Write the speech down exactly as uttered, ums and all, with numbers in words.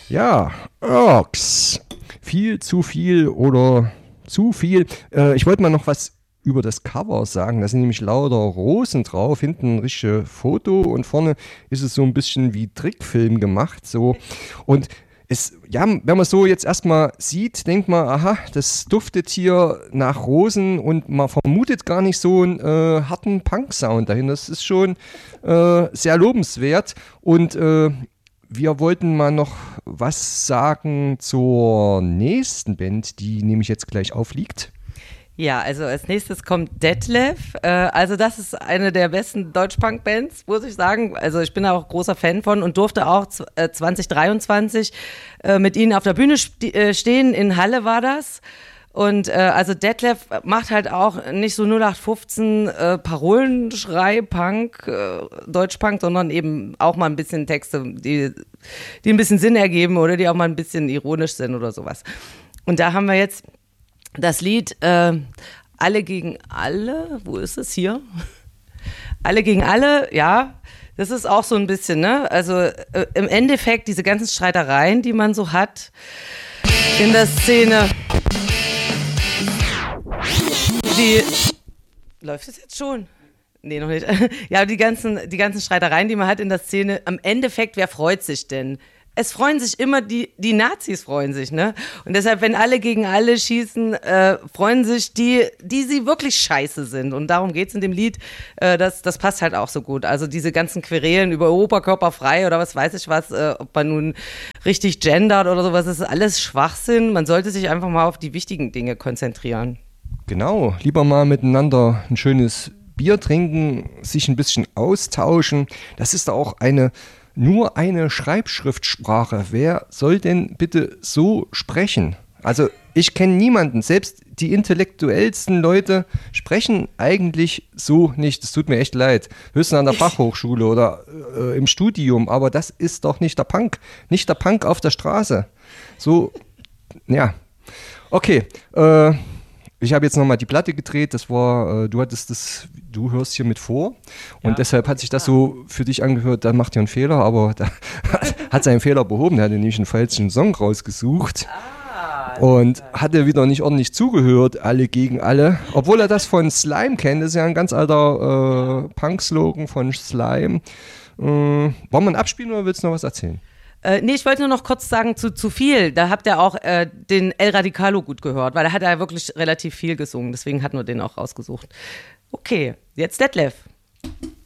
Ja, Orks. Viel zu viel oder zu viel. Äh, ich wollte mal noch was über das Cover sagen. Da sind nämlich lauter Rosen drauf, hinten ein richtiges Foto und vorne ist es so ein bisschen wie Trickfilm gemacht. So. Und es, ja, wenn man so jetzt erstmal sieht, denkt man, aha, das duftet hier nach Rosen und man vermutet gar nicht so einen äh, harten Punk-Sound dahin. Das ist schon äh, sehr lobenswert und äh, wir wollten mal noch was sagen zur nächsten Band, die nämlich jetzt gleich aufliegt. Ja, also als nächstes kommt Detlef. Äh, also das ist eine der besten Deutschpunk-Bands, muss ich sagen. Also ich bin da auch großer Fan von und durfte auch äh, zwanzig dreiundzwanzig äh, mit ihnen auf der Bühne st- äh, stehen. In Halle war das. Und äh, also Detlef macht halt auch nicht so null acht fünfzehn äh, Parolenschrei, Punk, äh, Deutschpunk, sondern eben auch mal ein bisschen Texte, die, die ein bisschen Sinn ergeben oder die auch mal ein bisschen ironisch sind oder sowas. Und da haben wir jetzt das Lied äh, Alle gegen alle, wo ist es hier? Alle gegen alle, ja, das ist auch so ein bisschen, ne? Also äh, im Endeffekt diese ganzen Streitereien, die man so hat in der Szene. Die, läuft es jetzt schon? Nee, noch nicht. Ja, die ganzen, die ganzen Streitereien, die man hat in der Szene, am Endeffekt, wer freut sich denn? Es freuen sich immer, die, die Nazis freuen sich, ne? Und deshalb, wenn alle gegen alle schießen, äh, freuen sich die, die sie wirklich scheiße sind. Und darum geht's in dem Lied. Äh, das, das passt halt auch so gut. Also diese ganzen Querelen über oberkörperfrei oder was weiß ich was, äh, ob man nun richtig gendert oder sowas, das ist alles Schwachsinn. Man sollte sich einfach mal auf die wichtigen Dinge konzentrieren. Genau, lieber mal miteinander ein schönes Bier trinken, sich ein bisschen austauschen. Das ist auch eine nur eine Schreibschriftsprache. Wer soll denn bitte so sprechen? Also ich kenne niemanden, selbst die intellektuellsten Leute sprechen eigentlich so nicht. Das tut mir echt leid. Höchstens an der Fachhochschule oder äh, im Studium, aber das ist doch nicht der Punk. Nicht der Punk auf der Straße. So, ja. Okay, äh, ich habe jetzt nochmal die Platte gedreht, das war, äh, du hattest das, du hörst hier mit vor und ja, deshalb hat sich das so für dich angehört, da macht ihr einen Fehler, aber da hat seinen Fehler behoben, der hatte nämlich einen falschen Song rausgesucht ah, und hatte wieder nicht ordentlich zugehört, alle gegen alle, obwohl er das von Slime kennt, das ist ja ein ganz alter äh, Punk-Slogan von Slime. Äh, wollen wir ihn abspielen oder willst du noch was erzählen? Äh, nee, ich wollte nur noch kurz sagen, zu, zu viel, da habt ihr auch äh, den El Radicalo gut gehört, weil da hat er wirklich relativ viel gesungen, deswegen hatten wir den auch rausgesucht. Okay, jetzt Detlef.